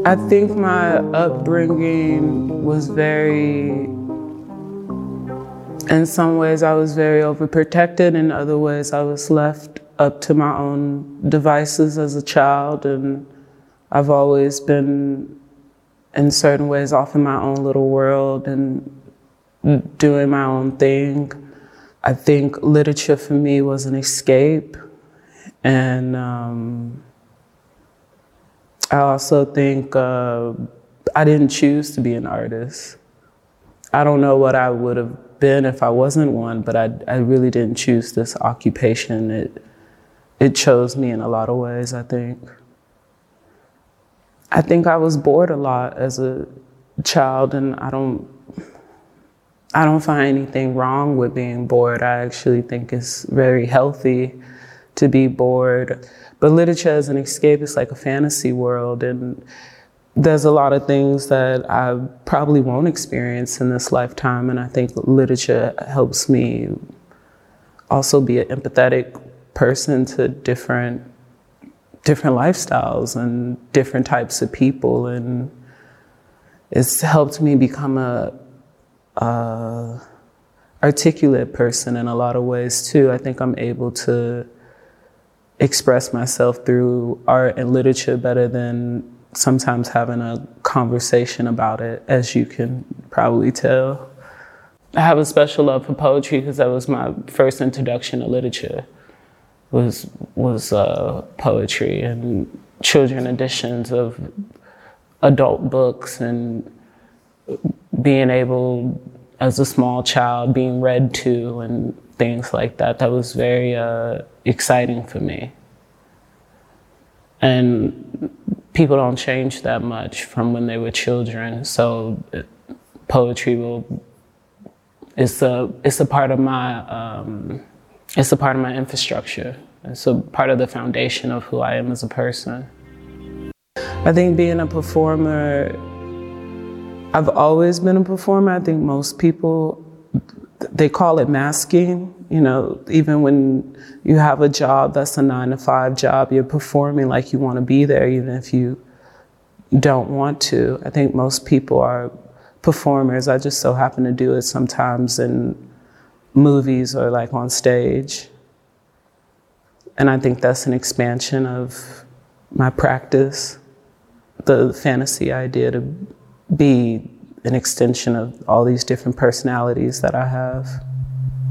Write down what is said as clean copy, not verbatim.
I think my upbringing was in some ways I was very overprotected, in other ways I was left up to my own devices as a child, and I've always been, in certain ways, off in my own little world and doing my own thing. I think literature for me was an escape, and I also think I didn't choose to be an artist. I don't know what I would have been if I wasn't one, but I really didn't choose this occupation. It chose me in a lot of ways, I think. I think I was bored a lot as a child, and I don't find anything wrong with being bored. I actually think it's very healthy to be bored. But literature as an escape is like a fantasy world, and there's a lot of things that I probably won't experience in this lifetime, and I think literature helps me also be an empathetic person to different lifestyles and different types of people, and it's helped me become a articulate person in a lot of ways too. I think I'm able to express myself through art and literature better than sometimes having a conversation about it, as you can probably tell. I have a special love for poetry because that was my first introduction to literature, was poetry and children editions of adult books, and being able, as a small child, being read to and things like that. That was very exciting for me. And people don't change that much from when they were children, so poetry it's a part of my infrastructure. It's a part of the foundation of who I am as a person. I think being a performer, I've always been a performer. I think most people, they call it masking. You know, even when you have a job that's a 9-to-5 job, you're performing like you want to be there, even if you don't want to. I think most people are performers. I just so happen to do it sometimes in movies or like on stage. And I think that's an expansion of my practice, the fantasy idea to be an extension of all these different personalities that I have.